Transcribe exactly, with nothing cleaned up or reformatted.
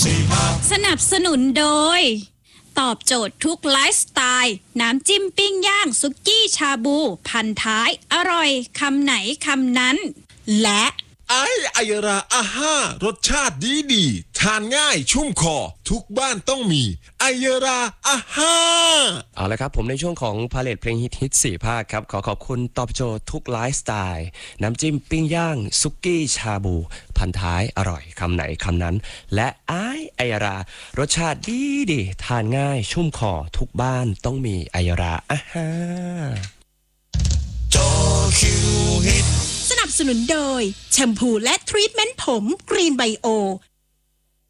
สนับสนุนโดยตอบโจทย์ทุกไลฟ์สไตล์น้ำจิ้มปิ้งย่างซุกี้ชาบูพันท้ายอร่อยคำไหนคำนั้นและไอไอราอาห้ารสชาติดีดีทานง่ายชุ่มคอทุกบ้านต้องมีไอราอาห้าเอาละครับผมในช่วงของพาเลทเพลงฮิตฮิตสี่ภาคครับขอขอบคุณตอบโจทย์ทุกไลฟ์สไตล์น้ำจิ้มปิ้งย่างซุกี้ชาบูพันท้ายอร่อยคำไหนคำนั้นและไอไอรารสชาติดีดีทานง่ายชุ่มคอทุกบ้านต้องมีไอราอาห้าจอคิวฮิตสนับสนุนโดยแชมพูและทรีทเมนต์ผมกรีนไบโอ